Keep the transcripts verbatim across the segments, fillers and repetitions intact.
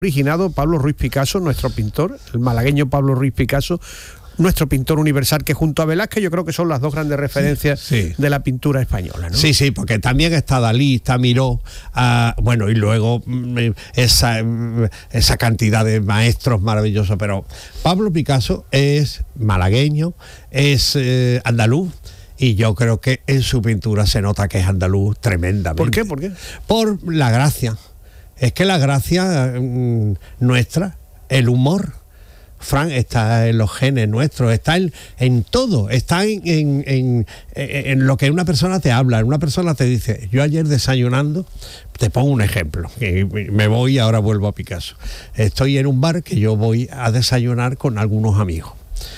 originado Pablo Ruiz Picasso, nuestro pintor, el malagueño Pablo Ruiz Picasso, nuestro pintor universal, que junto a Velázquez yo creo que son las dos grandes referencias sí, sí. de la pintura española, ¿no? Sí, sí, porque también está Dalí, está Miró, uh, bueno, y luego esa, esa cantidad de maestros maravillosos, pero Pablo Picasso es malagueño, es eh, andaluz, y yo creo que en su pintura se nota que es andaluz tremendamente. ¿Por qué? ¿Por qué? Por la gracia. Es que la gracia mmm, nuestra, el humor, Fran, está en los genes nuestros, está en, en todo, está en, en, en, en lo que una persona te habla, una persona te dice. Yo ayer desayunando, te pongo un ejemplo, que me voy y ahora vuelvo a Picasso. Estoy en un bar que yo voy a desayunar con algunos amigos.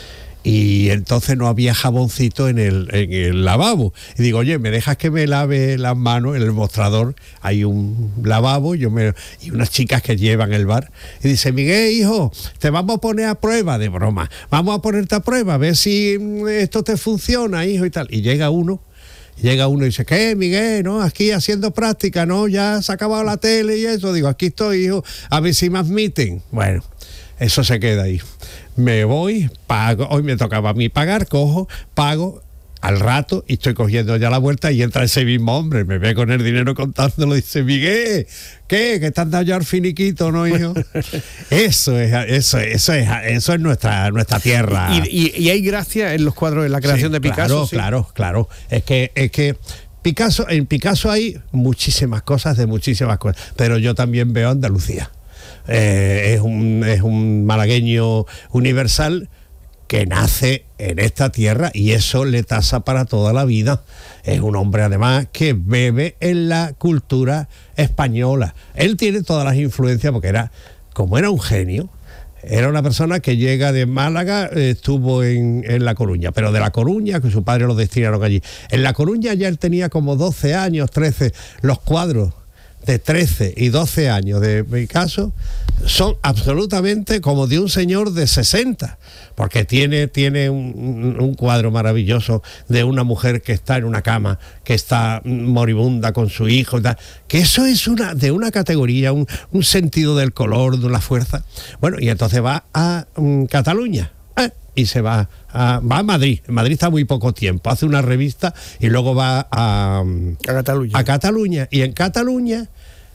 Y entonces no había jaboncito en el, en el lavabo. Y digo, oye, ¿me dejas que me lave las manos? En el mostrador hay un lavabo yo me, y unas chicas que llevan el bar. Y dice, Miguel, hijo, te vamos a poner a prueba, de broma. Vamos a ponerte a prueba, a ver si esto te funciona, hijo, y tal. Y llega uno, llega uno y dice, ¿qué, Miguel? No, aquí haciendo práctica, ¿no? Ya se ha acabado la tele y eso. Digo, aquí estoy, hijo, a ver si me admiten. Bueno, eso se queda ahí. Me voy, pago, hoy me tocaba a mí pagar, cojo, pago, al rato y estoy cogiendo ya la vuelta y entra ese mismo hombre, me ve con el dinero contándolo y dice, Miguel, ¿qué? ¿Que te han dado ya el finiquito, no, hijo? Eso es, eso, eso es, eso es nuestra, nuestra tierra. Y, y, y hay gracia en los cuadros de la creación sí, de Picasso. Claro, sí. claro, claro. Es que, es que Picasso, en Picasso hay muchísimas cosas de muchísimas cosas, pero yo también veo Andalucía. Eh, es, un, es un malagueño universal que nace en esta tierra y eso le tasa para toda la vida. Es un hombre además que bebe en la cultura española. Él tiene todas las influencias porque era, como era un genio, era una persona que llega de Málaga, eh, estuvo en, en La Coruña, pero de La Coruña, que su padre lo destinaron allí. En La Coruña ya él tenía como doce años, trece, los cuadros de trece y doce años de Picasso son absolutamente como de un señor de sesenta, porque tiene, tiene un, un cuadro maravilloso de una mujer que está en una cama, que está moribunda con su hijo, que eso es una de una categoría, un, un sentido del color, de la fuerza. Bueno, y entonces va a um, Cataluña, ¿eh? y se va a, va a Madrid. En Madrid está muy poco tiempo, hace una revista y luego va a, a Cataluña. A Cataluña. Y en Cataluña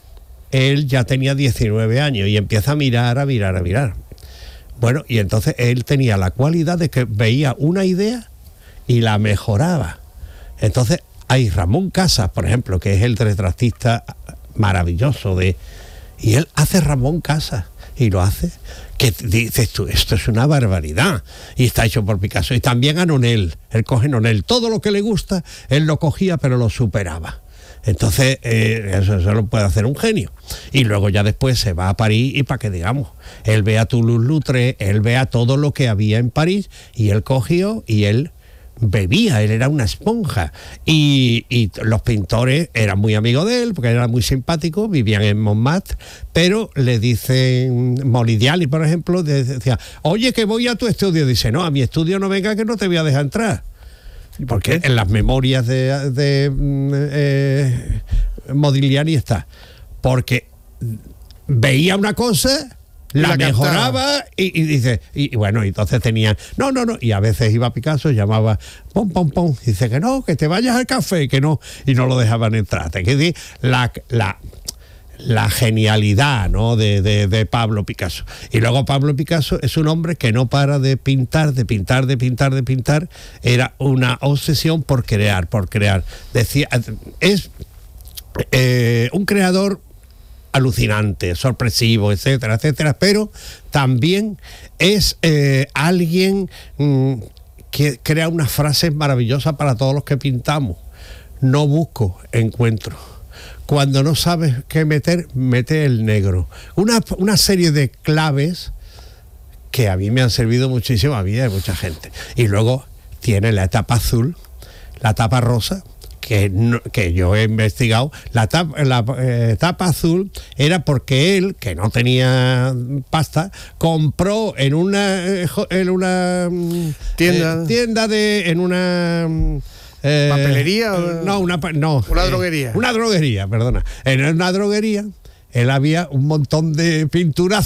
él ya tenía diecinueve años y empieza a mirar, a mirar, a mirar. Bueno, y entonces él tenía la cualidad de que veía una idea y la mejoraba. Entonces hay Ramón Casas, por ejemplo, que es el retratista maravilloso de... Y él hace Ramón Casas y lo hace... que dices tú, esto es una barbaridad, y está hecho por Picasso. Y también a Nonel, él coge Nonel, todo lo que le gusta, él lo cogía pero lo superaba. Entonces, eh, eso, eso lo puede hacer un genio. Y luego ya después se va a París y para que digamos, él ve a Toulouse-Lautrec, él ve a todo lo que había en París, y él cogió y él bebía, él era una esponja. Y, y los pintores eran muy amigos de él, porque era muy simpático, vivían en Montmartre, pero le dicen, Modigliani, por ejemplo, decía, oye, que voy a tu estudio. Dice, no, a mi estudio no venga, que no te voy a dejar entrar. Porque en las memorias de, de eh, Modigliani está. Porque veía una cosa, la, la mejoraba y, y dice, y, y bueno, entonces tenían, no, no, no, y a veces iba a Picasso, llamaba, pom, pom, pom, dice que no, que te vayas al café, que no, y no lo dejaban entrar. Te quedé la, la, la genialidad, ¿no? de, de, de Pablo Picasso. Y luego Pablo Picasso es un hombre que no para de pintar, de pintar, de pintar, de pintar. Era una obsesión por crear, por crear. Decía, es eh, un creador alucinante, sorpresivo, etcétera, etcétera, pero también es eh, alguien mmm, que crea unas frases maravillosas para todos los que pintamos. No busco, encuentro. Cuando no sabes qué meter, mete el negro. Una, una serie de claves que a mí me han servido muchísimo, a mí y a mucha gente. Y luego tiene la etapa azul, la etapa rosa, que, no, que yo he investigado. La etapa, la eh, etapa azul era porque él, que no tenía pasta, compró en una, en una tienda, eh, tienda de... en una... Eh, ¿Papelería? Eh, no, una, no. Una eh, droguería. Una droguería, perdona. En una droguería, él había un montón de pinturas